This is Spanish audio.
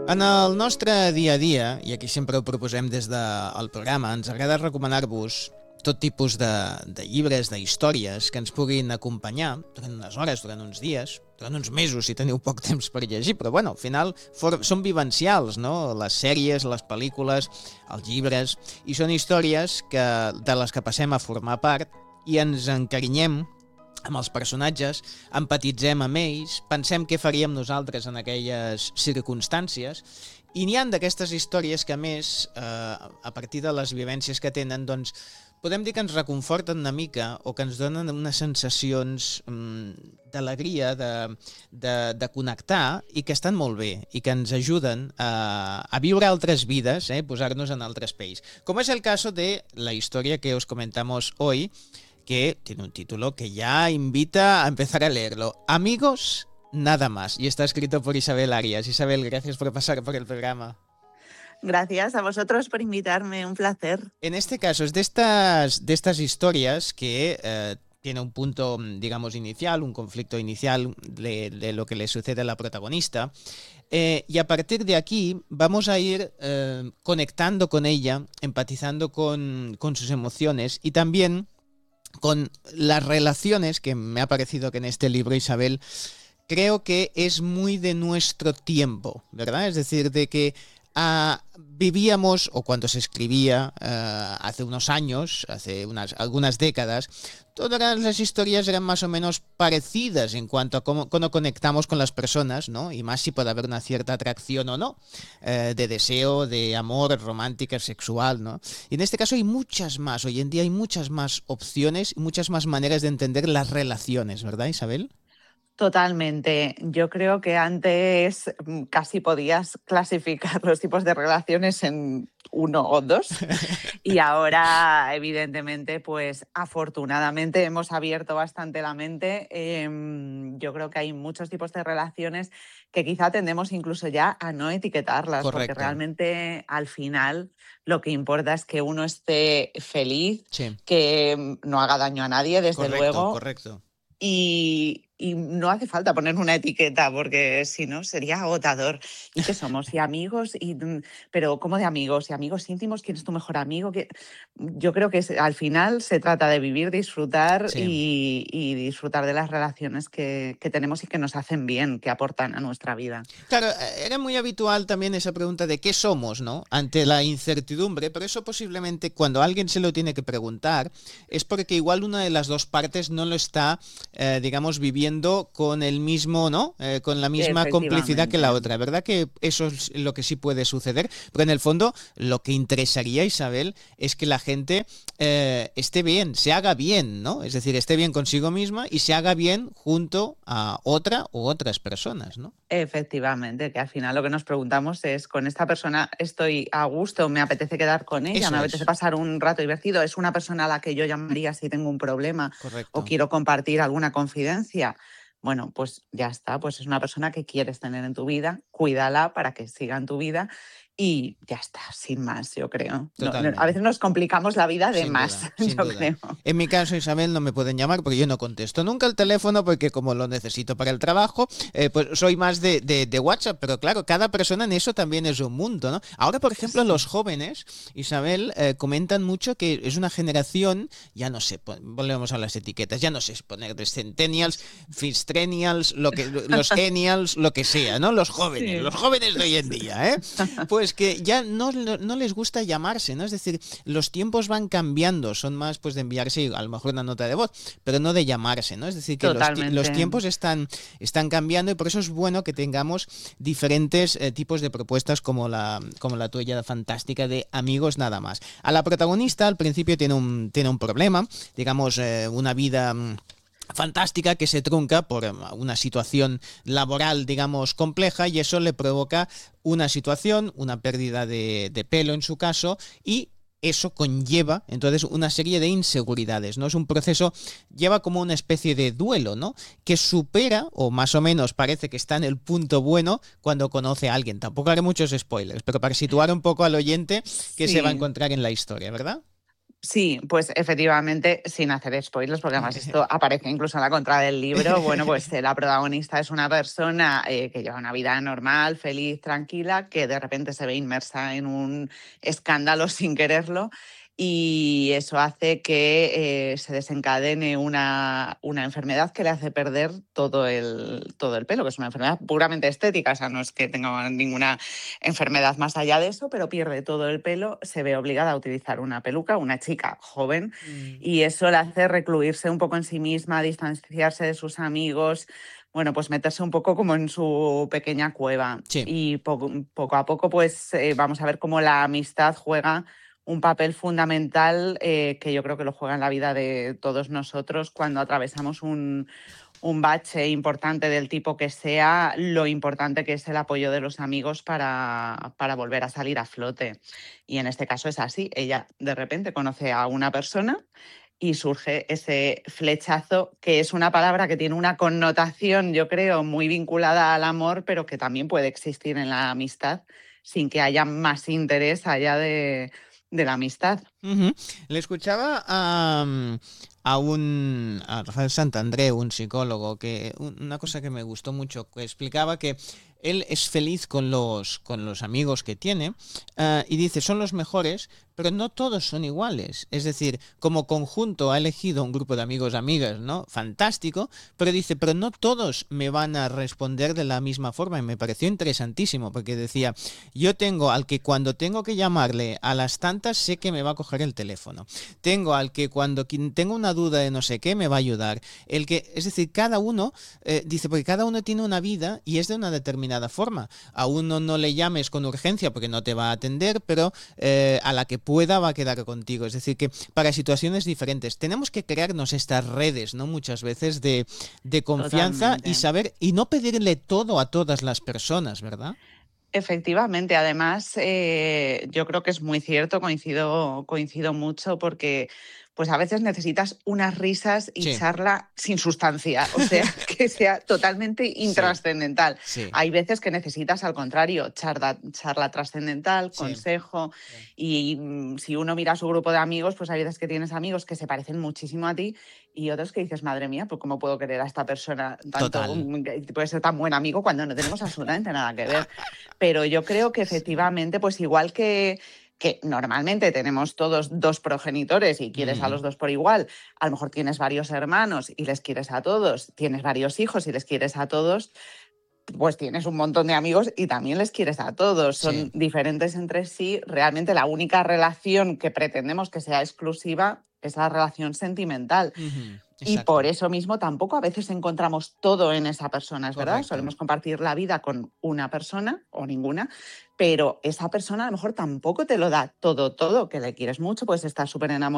En el nostre dia a dia, i aquí sempre ho proposem des del programa, ens agrada recomanar-vos tot tipus de llibres, d'històries que ens puguin acompanyar durant unes hores, durant uns dies, durant uns mesos, si teniu poc temps per llegir, però bueno, al final són vivencials, no? Les sèries, les pel·lícules, els llibres, i són històries de les que passem a formar part i ens encarinyem amb els personatges, empatitzem amb ells, pensem què faríem nosaltres en aquelles circumstàncies, i n'hi ha d'aquestes històries que, a més, a partir de les vivències que tenen, doncs, podem dir que ens reconforten una mica o que ens donen unes sensacions d'alegria, de connectar, i que estan molt bé, i que ens ajuden a viure altres vides, posar-nos en altres pells. Com és el cas de la història que os comentamos hoy, que tiene un título que ya invita a empezar a leerlo. Amigos, nada más. Y está escrito por Isabel Arias. Isabel, gracias por pasar por el programa. Gracias a vosotros por invitarme, un placer. En este caso es de estas historias que tiene un punto, digamos, inicial, un conflicto inicial de lo que le sucede a la protagonista. Y a partir de aquí vamos a ir conectando con ella, empatizando con sus emociones y también con las relaciones, que me ha parecido que en este libro, Isabel, creo que es muy de nuestro tiempo, ¿verdad? Es decir, de que vivíamos, o cuando se escribía hace unos años, hace algunas décadas, todas las historias eran más o menos parecidas en cuanto a cómo conectamos con las personas, ¿no? Y más si puede haber una cierta atracción o no, de deseo, de amor romántica, sexual, ¿no? Y en este caso hay muchas más, hoy en día hay muchas más opciones, muchas más maneras de entender las relaciones, ¿verdad, Isabel? Totalmente. Yo creo que antes casi podías clasificar los tipos de relaciones en uno o dos y ahora, evidentemente, pues afortunadamente hemos abierto bastante la mente. Yo creo que hay muchos tipos de relaciones que quizá tendemos incluso ya a no etiquetarlas. Correcto. Porque realmente al final lo que importa es que uno esté feliz, sí, que no haga daño a nadie, desde luego. Correcto. Y no hace falta poner una etiqueta porque si no sería agotador. ¿Y qué somos? ¿Y amigos? Pero ¿cómo de amigos? ¿Y amigos íntimos? ¿Quién es tu mejor amigo? Yo creo que al final se trata de vivir, disfrutar y disfrutar de las relaciones que tenemos y que nos hacen bien, que aportan a nuestra vida. Claro, era muy habitual también esa pregunta de qué somos, ¿no? Ante la incertidumbre, pero eso posiblemente cuando alguien se lo tiene que preguntar es porque igual una de las dos partes no lo está, digamos, viviendo con el mismo, ¿no? Con la misma complicidad que la otra, ¿verdad? Que eso es lo que sí puede suceder, pero en el fondo lo que interesaría, Isabel, es que la gente esté bien, se haga bien, ¿no? Es decir, esté bien consigo misma y se haga bien junto a otra u otras personas, ¿no? Efectivamente, que al final lo que nos preguntamos es, ¿con esta persona estoy a gusto? ¿Me apetece quedar con ella? ¿Me apetece pasar un rato divertido? ¿Es una persona a la que yo llamaría si tengo un problema? Correcto. ¿O quiero compartir alguna confidencia? Bueno, pues ya está, pues es una persona que quieres tener en tu vida, cuídala para que siga en tu vida y ya está, sin más, yo creo. No, a veces nos complicamos la vida de sin más, duda, yo sin duda. creo. En mi caso, Isabel, no me pueden llamar porque yo no contesto nunca el teléfono porque como lo necesito para el trabajo, pues soy más de WhatsApp, pero claro, cada persona en eso también es un mundo, ¿no? Ahora, por ejemplo, los jóvenes, Isabel, comentan mucho que es una generación, ya no sé, volvemos a las etiquetas, ya no sé poner de centennials, fistrenials, los ennials, lo que sea, ¿no? Los jóvenes de hoy en día, ¿eh? Pues que ya no les gusta llamarse, ¿no? Es decir, los tiempos van cambiando, son más pues de enviarse a lo mejor una nota de voz, pero no de llamarse, ¿no? Es decir, que los tiempos están cambiando y por eso es bueno que tengamos diferentes tipos de propuestas como la tuya fantástica de Amigos nada más. A la protagonista al principio tiene un problema, digamos, una vida fantástica que se trunca por una situación laboral, digamos, compleja, y eso le provoca una situación, una pérdida de pelo en su caso, y eso conlleva entonces una serie de inseguridades, ¿no? Es un proceso, lleva como una especie de duelo, ¿no? Que supera, o más o menos parece que está en el punto bueno cuando conoce a alguien. Tampoco haré muchos spoilers, pero para situar un poco al oyente que se va a encontrar en la historia, ¿verdad? Sí, pues efectivamente, sin hacer spoilers, porque además esto aparece incluso en la contra del libro, bueno, pues la protagonista es una persona que lleva una vida normal, feliz, tranquila, que de repente se ve inmersa en un escándalo sin quererlo y eso hace que se desencadene una enfermedad que le hace perder todo el pelo, que es una enfermedad puramente estética, o sea, no es que tenga ninguna enfermedad más allá de eso, pero pierde todo el pelo, se ve obligada a utilizar una peluca, una chica joven, Mm, y eso la hace recluirse un poco en sí misma, distanciarse de sus amigos, bueno, pues meterse un poco como en su pequeña cueva. sí. Y poco a poco, pues vamos a ver cómo la amistad juega un papel fundamental que yo creo que lo juega en la vida de todos nosotros cuando atravesamos un bache importante del tipo que sea, lo importante que es el apoyo de los amigos para volver a salir a flote. Y en este caso es así, ella de repente conoce a una persona y surge ese flechazo, que es una palabra que tiene una connotación, yo creo, muy vinculada al amor, pero que también puede existir en la amistad sin que haya más interés allá de la amistad. Ujú. Le escuchaba a Rafael Santandreu, un psicólogo, una cosa que me gustó mucho, que explicaba que él es feliz con los amigos que tiene, y dice, son los mejores, pero no todos son iguales. Es decir, como conjunto ha elegido un grupo de amigos, amigas, ¿no? Fantástico, pero dice, pero no todos me van a responder de la misma forma. Y me pareció interesantísimo, porque decía, yo tengo al que cuando tengo que llamarle a las tantas sé que me va a coger el teléfono. Tengo al que cuando tengo una duda de no sé qué me va a ayudar. Es decir, cada uno, dice, porque cada uno tiene una vida y es de una determinada forma. A uno no le llames con urgencia porque no te va a atender, pero a la que pueda va a quedar contigo. Es decir, que para situaciones diferentes tenemos que crearnos estas redes, ¿no? Muchas veces de confianza y Totalmente. saber y no pedirle todo a todas las personas, ¿verdad? Efectivamente, además, yo creo que es muy cierto, coincido mucho, porque pues a veces necesitas unas risas y Sí, charla sin sustancia, o sea, que sea totalmente sí, intrascendental. sí, Hay veces que necesitas, al contrario, charla trascendental, sí. consejo, Sí. y si uno mira a su grupo de amigos, pues hay veces que tienes amigos que se parecen muchísimo a ti y otros que dices, madre mía, pues cómo puedo querer a esta persona tanto, Total. que puede ser tan buen amigo cuando no tenemos absolutamente nada que ver. Pero yo creo que Sí. efectivamente, pues igual que normalmente tenemos todos dos progenitores y quieres a Mm, los dos por igual, a lo mejor tienes varios hermanos y les quieres a todos, tienes varios hijos y les quieres a todos, pues tienes un montón de amigos y también les quieres a todos. sí. Son diferentes entre sí. Realmente la única relación que pretendemos que sea exclusiva es la relación sentimental. Ujú, Y por exacto. eso mismo tampoco a veces encontramos todo en esa persona, es verdad. Correcto. Solemos compartir la vida con una persona o ninguna, pero esa persona a lo mejor tampoco te lo da todo, todo, que le quieres mucho, puedes estar súper enamorado